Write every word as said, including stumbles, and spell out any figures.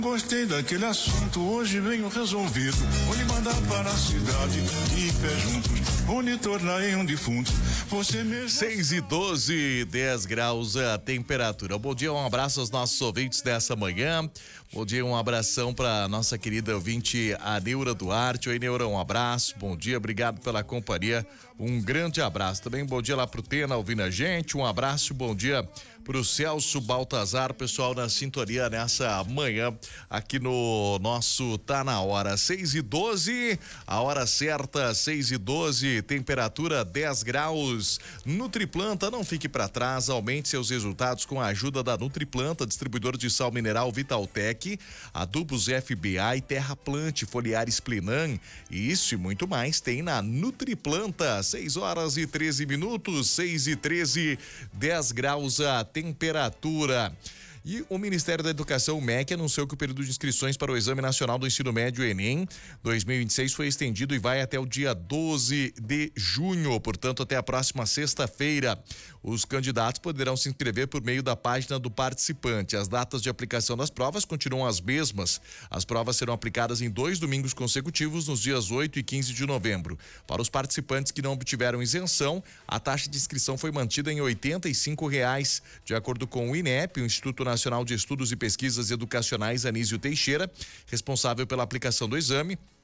Gostei daquele assunto, hoje venho resolvido. Vou lhe mandar para a cidade e pé juntos. Vou lhe tornar em um defunto. Você mesmo. seis e doze, dez graus a temperatura. Bom dia, um abraço aos nossos ouvintes dessa manhã. Bom dia, um abração para nossa querida ouvinte, a Neura Duarte. Oi, Neura, um abraço. Bom dia, obrigado pela companhia. Um grande abraço. Também bom dia lá pro Tena ouvindo a gente. Um abraço, bom dia pro Celso Baltazar, pessoal na sintonia nessa manhã aqui no nosso Tá Na Hora. seis e doze, a hora certa, seis e doze, temperatura dez graus. Nutriplanta, não fique para trás, aumente seus resultados com a ajuda da Nutriplanta, distribuidor de sal mineral Vitaltec, adubos F B A e Terraplante, foliares Plinan, isso e muito mais tem na Nutriplanta. seis horas e treze minutos, seis e treze, dez graus a temperatura. E o Ministério da Educação, o M E C, anunciou que o período de inscrições para o Exame Nacional do Ensino Médio, Enem, dois mil e vinte e seis, foi estendido e vai até o dia doze de junho, portanto, até a próxima sexta-feira. Os candidatos poderão se inscrever por meio da página do participante. As datas de aplicação das provas continuam as mesmas. As provas serão aplicadas em dois domingos consecutivos, nos dias oito e quinze de novembro. Para os participantes que não obtiveram isenção, a taxa de inscrição foi mantida em oitenta e cinco reais. De acordo com o INEP, o Instituto Nacional de Estudos e Pesquisas Educacionais Anísio Teixeira, responsável pela aplicação do exame,